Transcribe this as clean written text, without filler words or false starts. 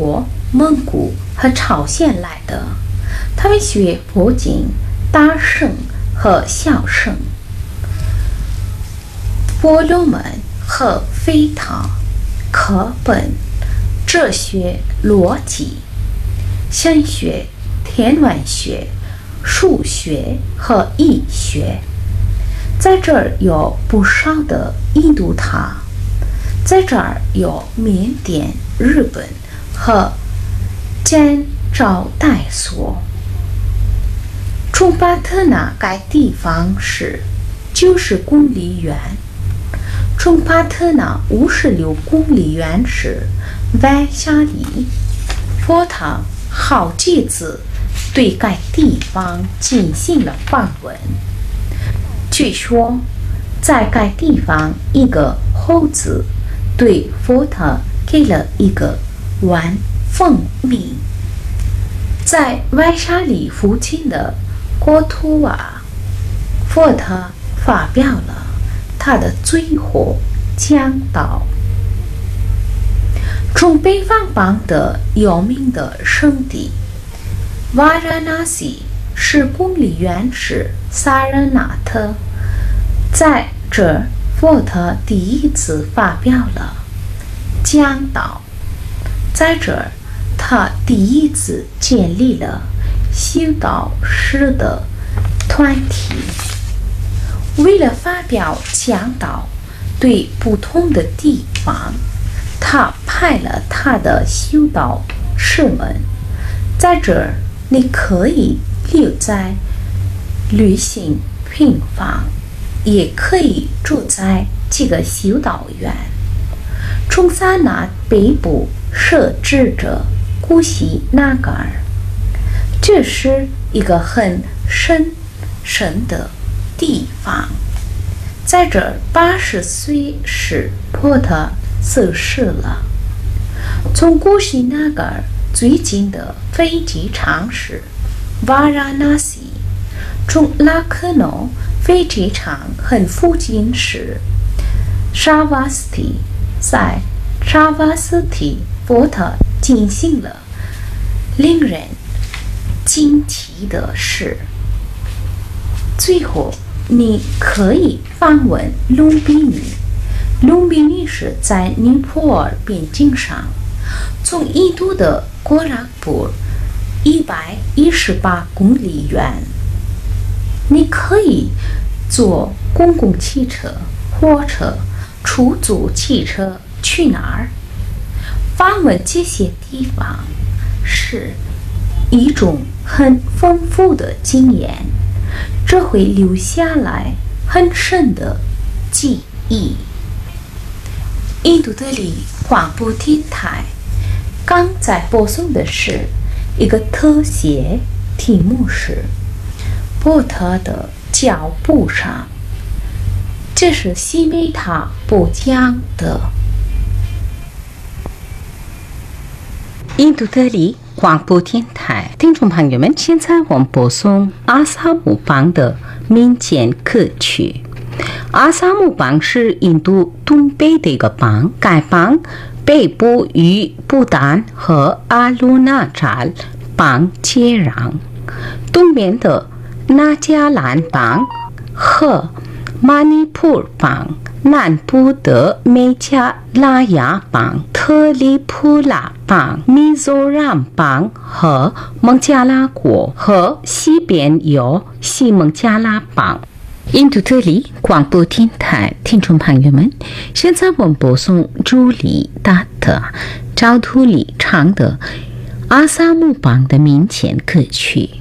国、蒙古和朝鲜来的，他们学佛经、大乘和小乘。婆罗门和吠陀、课本、哲学、逻辑、神学、天文学、数学和医学。在这儿有不少的印度塔，在这儿有缅甸、日本和柬招待所。从巴特纳该地方是90公里远，从巴特纳56公里远是外沙里。佛陀好几次对该地方进行了访问。据说，在该地方，一个猴子对佛陀给了一个碗蜂蜜。在外沙里附近的国土瓦，佛陀发表了他的最后讲道。从北方邦的有名的圣地瓦拉纳西10公里远是萨热纳特，在这佛陀第一次发表了讲道，在这儿他第一次建立了修道士的团体。为了发表讲道，对不同的地方，他派了他的修道士们。在这儿，你可以留在旅行平房，也可以住在这个修道院。从萨那北部设置着古西纳嘎尔，这是一个很神的地方。在这儿80岁时波特逝世了。从古西纳嘎尔最近的飞机场是瓦拉纳西，从拉克诺飞机场很附近是沙瓦斯提。在沙瓦斯提，波特进行了令人惊奇的事。最后，你可以访问隆比尼。隆比尼是在尼泊尔边境上，从印度的郭拉布118公里远。你可以坐公共汽车、火车、出租汽车去哪儿？访问这些地方是一种很丰富的经验，这会留下来很深的记忆。印度德里广播电台刚在播送的是一个特写，题目是波特的脚步上。这是西梅塔播讲的。印度德里广播电台听众朋友们，现在我们播送阿萨姆邦的民间歌曲。阿萨姆邦是印度东北的一个邦，该邦北部与不丹和阿鲁纳扎邦接壤，东边的那加兰邦和马尼普邦，南部的美加拉雅邦、特里普拉邦、米佐让邦和孟加拉国，和西边有西孟加拉邦。印度德里广播电台听众朋友们，现在我们播送朱莉达特赵图里唱的阿萨姆邦的民间歌曲。